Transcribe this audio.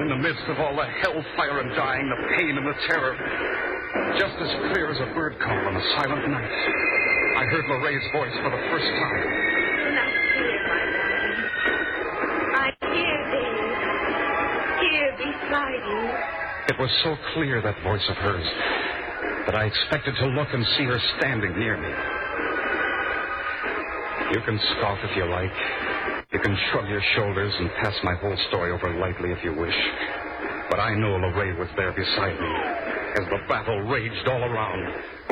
in the midst of all the hellfire and dying, the pain and the terror, just as clear as a bird call on a silent night, I heard Lorraine's voice for the first time. Not here, my darling. I'm here, Dave. Here beside you. It was so clear, that voice of hers, that I expected to look and see her standing near me. You can scoff if you like. You can shrug your shoulders and pass my whole story over lightly if you wish. But I know Lorraine was there beside me as the battle raged all around.